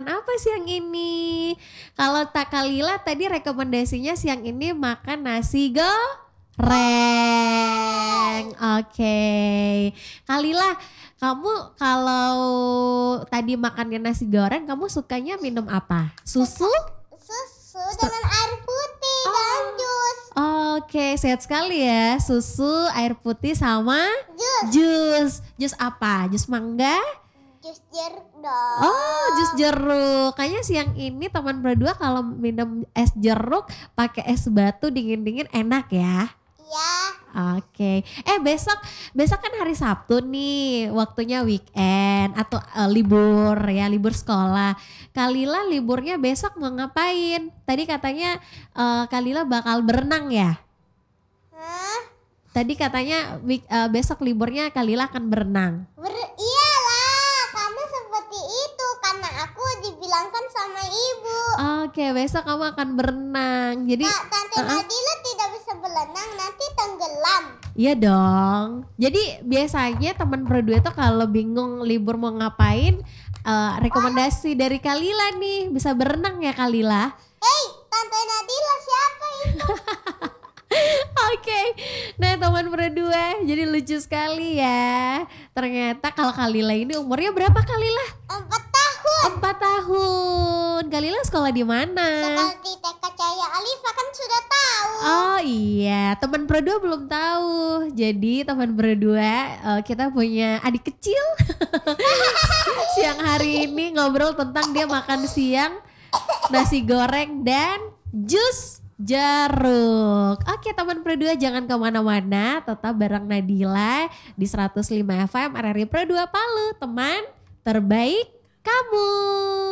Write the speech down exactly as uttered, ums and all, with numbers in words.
apa siang ini? Kalau tak Kalila tadi rekomendasinya siang ini makan nasi goreng. Oke. Okay. Kalila, kamu kalau tadi makannya nasi goreng, kamu sukanya minum apa? Susu? Susu dengan air putih oh. dan jus. Oke, okay. Sehat sekali ya. Susu, air putih sama jus. Jus. Jus apa? Jus mangga? Jus jeruk dong. Oh, jus jeruk. Kayaknya siang ini teman berdua kalau minum es jeruk pakai es batu dingin-dingin enak ya. Iya. Oke. Okay. Eh besok besok kan hari Sabtu nih, waktunya weekend atau uh, libur ya, libur sekolah. Kalila liburnya besok mau ngapain? Tadi katanya uh, Kalila bakal berenang ya? Hah? Tadi katanya week, uh, besok liburnya Kalila akan berenang. Ber iyalah, karena seperti itu karena aku dibilangkan sama ibu. Oke, okay, besok kamu akan berenang. Jadi nah, Tante uh-uh. Nadila tidak bisa berenang, nanti tenggelam. Iya dong. Jadi biasanya teman berdua tuh kalau bingung libur mau ngapain, uh, rekomendasi oh. dari Kalila nih, bisa berenang ya Kalila. Hei, Tante Nadila siapa itu? Oke, okay. Nah teman berdua jadi lucu sekali ya. Ternyata kalau Kalila ini umurnya berapa Kalila? Empat tahun. Empat tahun. Kalila sekolah di mana? Sekolah di T K Cahaya Alifa kan sudah tahu. Oh iya, teman berdua belum tahu. Jadi teman berdua uh, kita punya adik kecil. Siang hari ini ngobrol tentang dia makan siang nasi goreng dan jus jeruk. Oke teman berdua jangan kemana-mana, tetap bareng Nadila di seratus lima F M R R I Pro dua Palu, teman terbaik kamu.